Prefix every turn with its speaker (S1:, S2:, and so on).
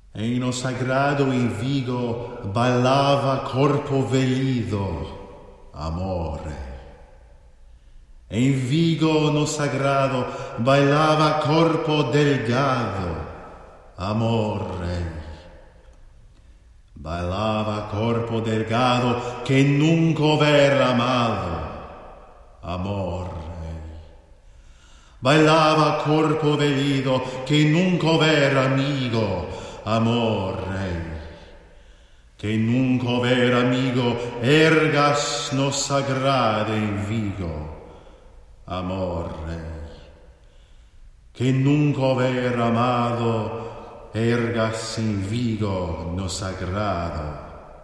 S1: E no sagrado in Vigo ballava corpo velido, amore. E in Vigo no sagrado bailava corpo delgado, amore. Bailava corpo delgado que nunca hubiera amado, amore. Bailava corpo velido que nunca hubiera amigo, amore. Que nunca hubiera amigo ergas no sagrade in Vigo, amore. Que nunca hubiera amado ergas in Vigo no sagrado,